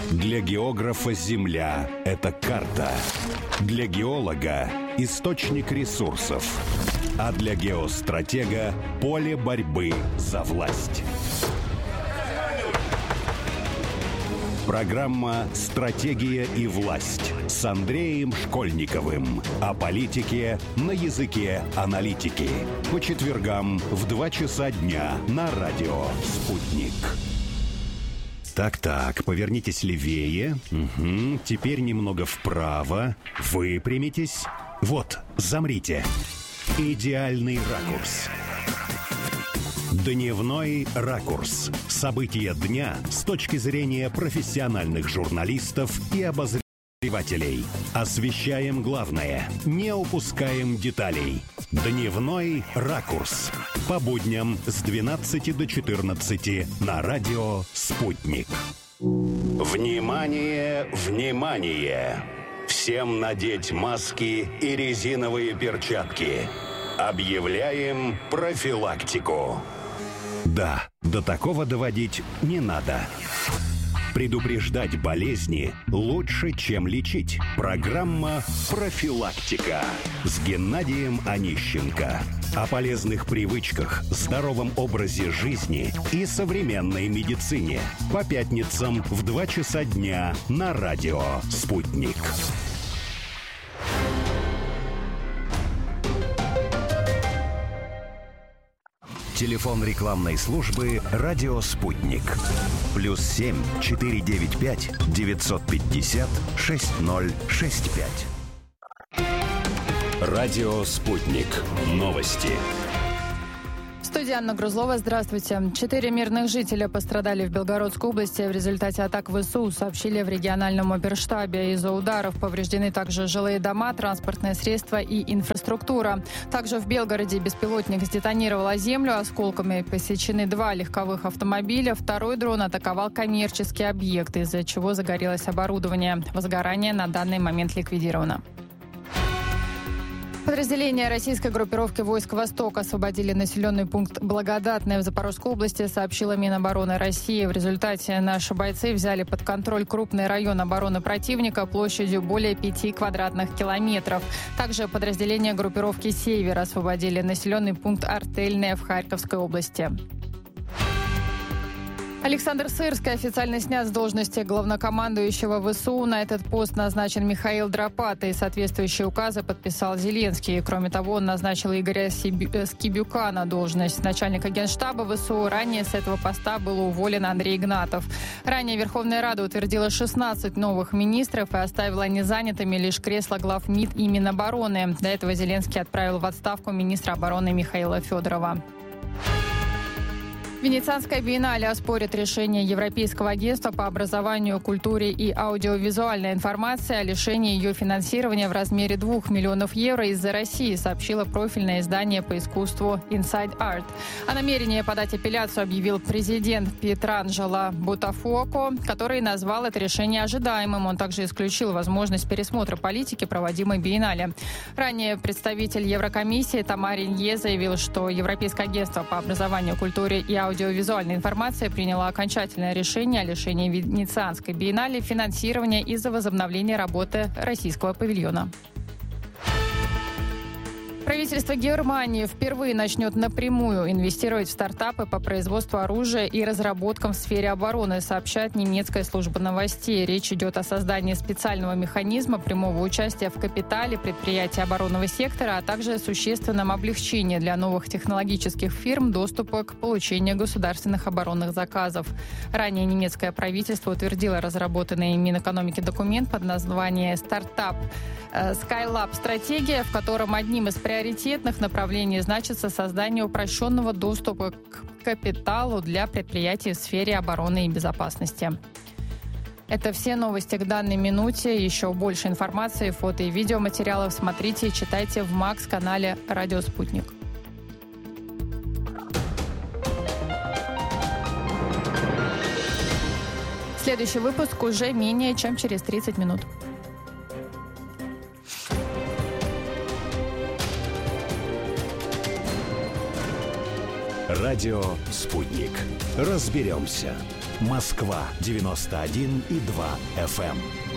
Для географа Земля – это карта. Для геолога – источник ресурсов. А для геостратега – поле борьбы за власть. Программа «Стратегия и власть» с Андреем Школьниковым. О политике на языке аналитики. По четвергам в 2 часа дня на радио «Спутник». Так, повернитесь левее. Угу. Теперь немного вправо. Выпрямитесь. Вот, замрите. Идеальный ракурс. Дневной ракурс. События дня с точки зрения профессиональных журналистов и обозревателей. Освещаем главное, не упускаем деталей. Дневной ракурс. По будням с 12 до 14 на радио «Спутник». Внимание, внимание! Всем надеть маски и резиновые перчатки. Объявляем профилактику. Да, до такого доводить не надо. Предупреждать болезни лучше, чем лечить. Программа «Профилактика» с Геннадием Онищенко. О полезных привычках, здоровом образе жизни и современной медицине. По пятницам в 2 часа дня на радио «Спутник». Телефон рекламной службы «Радио Спутник». +7 495 950 6065. Радио Спутник. Новости. Студия Анна Грузлова. Здравствуйте. 4 мирных жителя пострадали в Белгородской области в результате атак ВСУ, сообщили в региональном оперштабе. Из-за ударов повреждены также жилые дома, транспортные средства и инфраструктура. Также в Белгороде беспилотник сдетонировал о землю, осколками посечены 2 легковых автомобиля. Второй дрон атаковал коммерческие объекты, из-за чего загорелось оборудование. Возгорание на данный момент ликвидировано. Подразделения российской группировки войск «Восток» освободили населенный пункт Благодатное в Запорожской области, сообщила Минобороны России. В результате наши бойцы взяли под контроль крупный район обороны противника площадью более 5 квадратных километров. Также подразделения группировки «Север» освободили населенный пункт Артельное в Харьковской области. Александр Сырский официально снят с должности главнокомандующего ВСУ. На этот пост назначен Михаил Драпатый. Соответствующие указы подписал Зеленский. Кроме того, он назначил Игоря Скибюка на должность начальника Генштаба ВСУ. Ранее с этого поста был уволен Андрей Игнатов. Ранее Верховная Рада утвердила 16 новых министров и оставила незанятыми лишь кресла глав МИД и Минобороны. До этого Зеленский отправил в отставку министра обороны Михаила Федорова. Венецианская биеннале оспорит решение Европейского агентства по образованию, культуре и аудиовизуальной информации о лишении ее финансирования в размере 2 миллионов евро из-за России, сообщило профильное издание по искусству Inside Art. О намерении подать апелляцию объявил президент Пьетранджело Бутафоко, который назвал это решение ожидаемым. Он также исключил возможность пересмотра политики, проводимой биеннале. Ранее представитель Еврокомиссии Тамар Ринье заявил, что Европейское агентство по образованию, культуре и аудиовизуальной информации приняла окончательное решение о лишении Венецианской биеннале финансирования из-за возобновления работы российского павильона. Правительство Германии впервые начнет напрямую инвестировать в стартапы по производству оружия и разработкам в сфере обороны, сообщает немецкая служба новостей. Речь идет о создании специального механизма прямого участия в капитале предприятий оборонного сектора, а также существенном облегчении для новых технологических фирм доступа к получению государственных оборонных заказов. Ранее немецкое правительство утвердило разработанный Минэкономики документ под названием «Стартап Skylab стратегия», в котором одним из приоритетных направлений значится создание упрощенного доступа к капиталу для предприятий в сфере обороны и безопасности. Это все новости к данной минуте. Еще больше информации, фото и видеоматериалов смотрите и читайте в МАКС-канале «Радио Спутник». Следующий выпуск уже менее чем через 30 минут. Радио «Спутник». Разберемся. Москва 91,2 FM.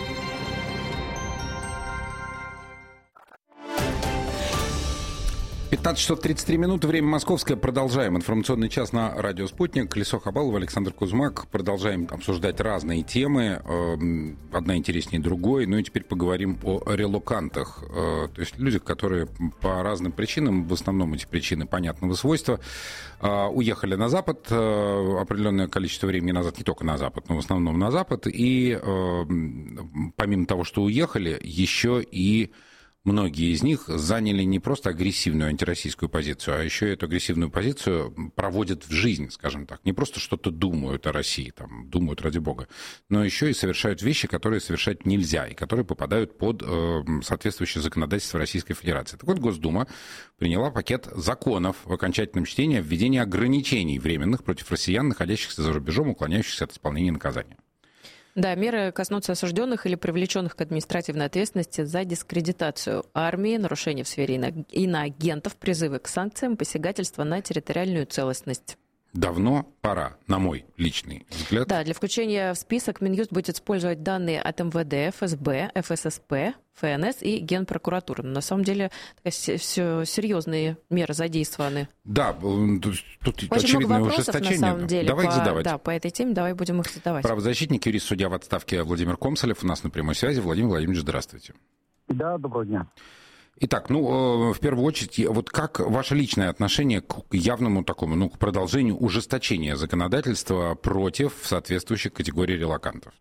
15:33, время московское. Продолжаем информационный час на радио «Спутник». Колесо Хабалова, Александр Кузьмак. Продолжаем обсуждать разные темы. Одна интереснее другой. Ну и теперь поговорим о релокантах. То есть людях, которые по разным причинам, в основном эти причины понятного свойства, уехали на Запад определенное количество времени назад, не только на Запад, но в основном на Запад. И помимо того, что уехали, еще и многие из них заняли не просто агрессивную антироссийскую позицию, а еще эту агрессивную позицию проводят в жизнь, скажем так. Не просто что-то думают о России, там, думают ради бога, но еще и совершают вещи, которые совершать нельзя, и которые попадают под соответствующее законодательство Российской Федерации. Так вот, Госдума приняла пакет законов в окончательном чтении о введении ограничений временных против россиян, находящихся за рубежом, уклоняющихся от исполнения наказания. Да, меры коснутся осужденных или привлеченных к административной ответственности за дискредитацию армии, нарушения в сфере иноагентов, призывы к санкциям, посягательства на территориальную целостность. Давно пора, на мой личный взгляд. Да, для включения в список Минюст будет использовать данные от МВД, ФСБ, ФССП, ФНС и Генпрокуратуры. Но на самом деле все серьезные меры задействованы. Да, тут очень очевидное много вопросов, ужесточение. на самом деле, давай их задавать. Да, по этой теме давай будем их задавать. Правозащитник, юрист, судья в отставке Владимир Комсолев у нас на прямой связи. Владимир Владимирович, здравствуйте. Да, доброго дня. Итак, в первую очередь, вот как ваше личное отношение к явному такому, к продолжению ужесточения законодательства против соответствующих категорий релокантов?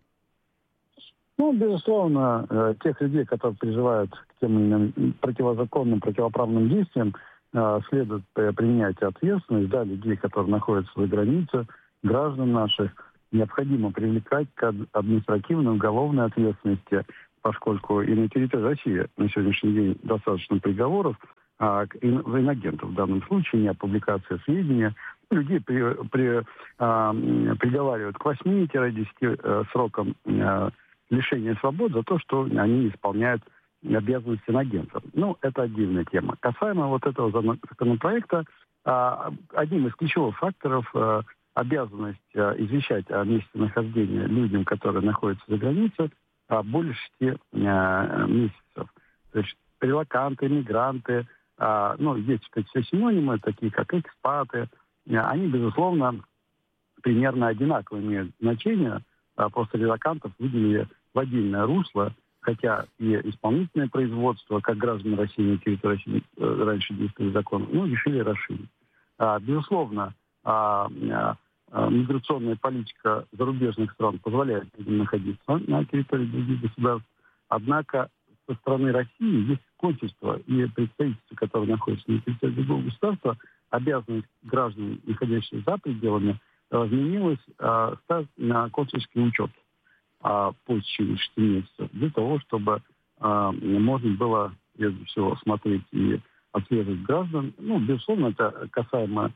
Безусловно, тех людей, которые призывают к тем или иным противозаконным, противоправным действиям, следует применять ответственность. Да, людей, которые находятся за границей, граждан наших, необходимо привлекать к административной, уголовной ответственности, поскольку и на территории России на сегодняшний день достаточно приговоров иноагентов в данном случае, не о публикации сведений. Людей приговаривают к 8-10 срокам лишения свободы за то, что они исполняют обязанности иноагентов. Это отдельная тема. Касаемо вот этого законопроекта, одним из ключевых факторов обязанность извещать о месте нахождения людям, которые находятся за границей, более 6 месяцев. То есть релоканты, мигранты, есть все синонимы, такие как экспаты, они, безусловно, примерно одинаково имеют значение. Просто релокантов выделили в отдельное русло, хотя и исполнительное производство, как граждане России на территории России раньше действовали законы, решили расширить. Безусловно, миграционная политика зарубежных стран позволяет людям находиться на территории других государств. Однако со стороны России есть консульство и представительство, которое находится на территории другого государства, обязанность граждан, находящихся за пределами, изменилась стать на консульский учет по течение 6 месяцев, для того, чтобы можно было, прежде всего, смотреть и отслеживать граждан. Безусловно, это касаемо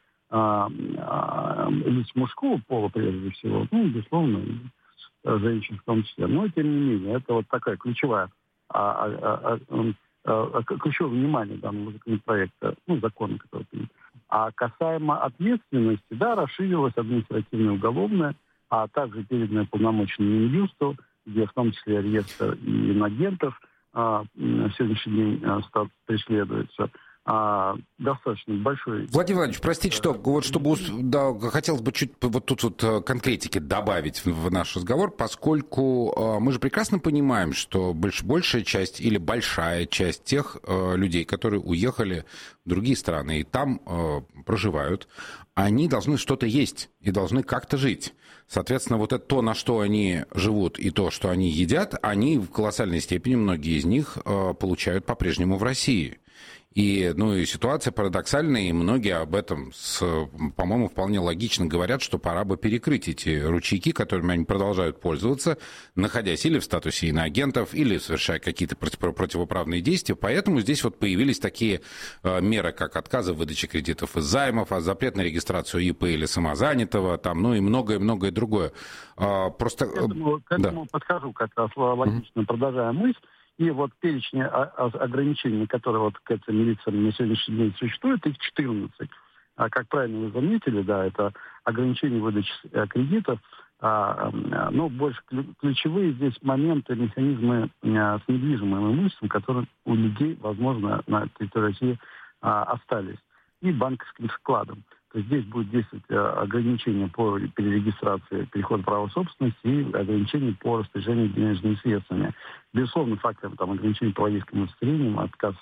лиц мужского пола, прежде всего, безусловно, женщин в том числе. Но, тем не менее, это вот такая ключевое внимание данного законопроекта, закона, который принят. А касаемо ответственности, да, расширилась административная и уголовная, а также переданная полномочиями Минюсту, где в том числе реестр и иноагентов на сегодняшний день преследуется. Достаточно большой... Владимир Владимирович, простите, хотелось бы чуть вот тут конкретики добавить в наш разговор, поскольку мы же прекрасно понимаем, что большая часть или большая часть тех людей, которые уехали в другие страны и там проживают, они должны что-то есть и должны как-то жить. Соответственно, вот это то, на что они живут, и то, что они едят, они в колоссальной степени, многие из них, получают по-прежнему в России. И ситуация парадоксальная, и многие об этом, по-моему, вполне логично говорят, что пора бы перекрыть эти ручейки, которыми они продолжают пользоваться, находясь или в статусе иноагентов, или совершая какие-то противоправные действия. Поэтому здесь появились такие меры, как отказы в выдаче кредитов и займов, запрет на регистрацию ИП или самозанятого, и многое-многое другое. К этому подхожу как раз логично, продолжая мысль. И перечень ограничений, которые к этим лицам на сегодняшний день существуют, их 14. Как правильно вы заметили, да, это ограничение выдачи кредитов, больше ключевые здесь моменты, механизмы с недвижимым имуществом, которые у людей, возможно, на территории России остались, и банковским вкладом. То есть здесь будет действовать ограничения по перерегистрации, перехода права собственности и ограничения по распоряжению денежными средствами. Безусловно, фактор ограничений по водительским удостоверениям, отказ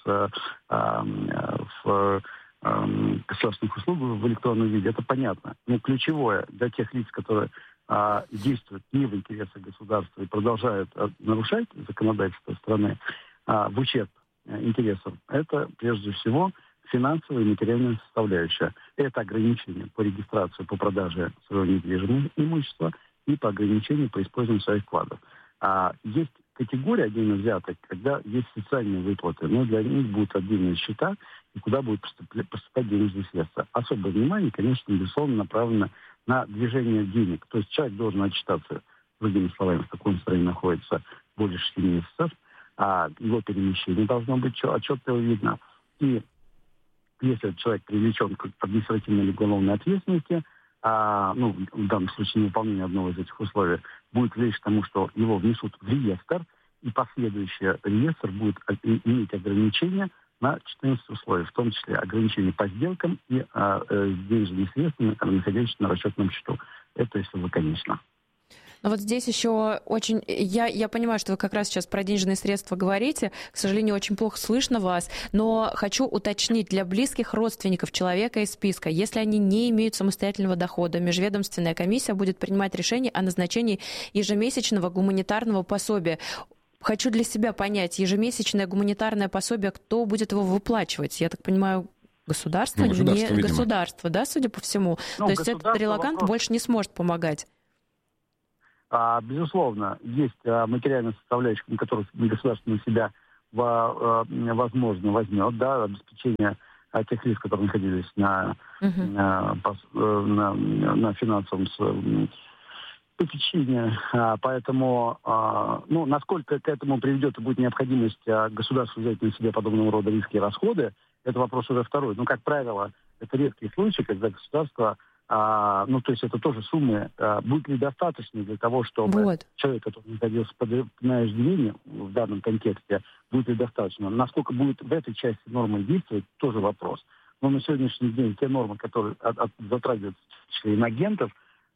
в государственных услугах в электронном виде, это понятно. Но ключевое для тех лиц, которые действуют не в интересах государства и продолжают нарушать законодательство страны в ущерб интересам, это прежде всего финансовая и материальная составляющая. Это ограничения по регистрации, по продаже своего недвижимого имущества и по ограничению по использованию своих вкладов. Есть категория отдельно взятых, когда есть социальные выплаты, но для них будут отдельные счета, и куда будут поступать денежные средства. Особое внимание, конечно, безусловно, направлено на движение денег. То есть человек должен отчитаться, другими словами, в каком состоянии находится более 6 месяцев, его перемещение должно быть отчетливо видно. И если человек привлечен к административной или уголовной ответственности, в данном случае невыполнение одного из этих условий, будет лишь к тому, что его внесут в реестр, и последующий реестр будет иметь ограничения на 14 условий, в том числе ограничения по сделкам и денежными средствами, находящимися на расчетном счету. Это если лаконично. Но вот здесь еще очень... Я понимаю, что вы как раз сейчас про денежные средства говорите. К сожалению, очень плохо слышно вас. Но хочу уточнить, для близких родственников человека из списка, если они не имеют самостоятельного дохода, межведомственная комиссия будет принимать решение о назначении ежемесячного гуманитарного пособия. Хочу для себя понять, ежемесячное гуманитарное пособие, кто будет его выплачивать? Я так понимаю, государство? Государство, да, судя по всему. То есть этот релокант больше не сможет помогать. Безусловно, есть материальная составляющая, на которую государство на себя, возможно, возьмет, да, обеспечение тех лиц, которые находились на финансовом попечении. Поэтому, насколько к этому приведет и будет необходимость государству взять на себя подобного рода риски и расходы, это вопрос уже второй. Но, как правило, это редкие случаи, когда государство... то есть это тоже суммы, будет ли достаточно для того, чтобы человек, который находился на иждивении в данном контексте, будет ли достаточно. Насколько будет в этой части нормы действовать, тоже вопрос. Но на сегодняшний день те нормы, которые затрагивают инагентов,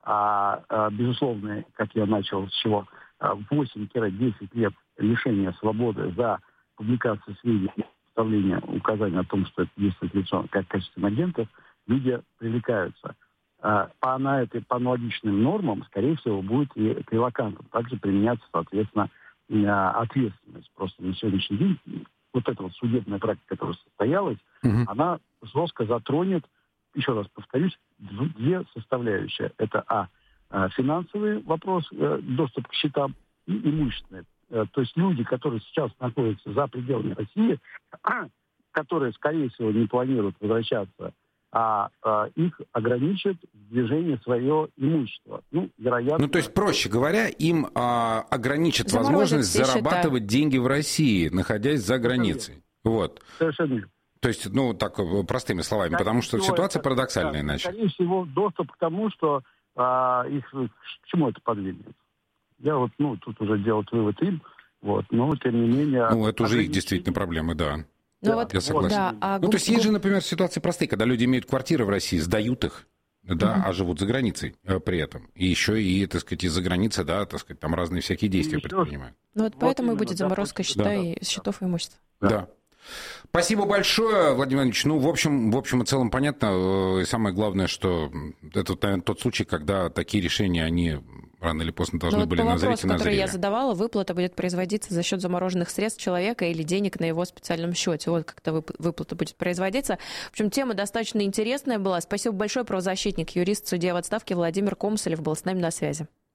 безусловно, как я начал с чего, 8-10 лет лишения свободы за публикацию сведений, составление указания о том, что это действует лицо как качественных агентов, люди привлекаются. По аналогичным нормам, скорее всего, будет и к релокантам также применяться, соответственно, ответственность. Просто на сегодняшний день вот эта судебная практика, которая состоялась, она жестко затронет, еще раз повторюсь, две составляющие. Это финансовый вопрос, доступ к счетам, и имущественный. То есть люди, которые сейчас находятся за пределами России, которые, скорее всего, не планируют возвращаться, их ограничат в движении свое имущество. Вероятно... то есть, проще говоря, им ограничат возможность зарабатывать деньги в России, находясь за границей. Вот. Совершенно верно. То есть, так, простыми словами, потому что ситуация парадоксальная иначе. Скорее всего, доступ к тому, что их к чему это подвигнет. Я тут уже делать вывод им, но тем не менее... это уже их действительно проблемы, да. Я согласен. То есть есть же, например, ситуации простые, когда люди имеют квартиры в России, сдают их, а живут за границей при этом. И еще и, так сказать, из-за границы, там разные всякие действия предпринимают. Поэтому и будет заморозка счетов и имущества. Да. Спасибо большое, Владимир Владимирович. В общем и целом понятно. И самое главное, что это, наверное, тот случай, когда такие решения, они рано или поздно должны были назреть и назрели. Вопрос, который я задавала, выплата будет производиться за счет замороженных средств человека или денег на его специальном счете. Вот как-то выплата будет производиться. В общем, тема достаточно интересная была. Спасибо большое. Правозащитник, юрист, судья в отставке Владимир Комсолев был с нами на связи.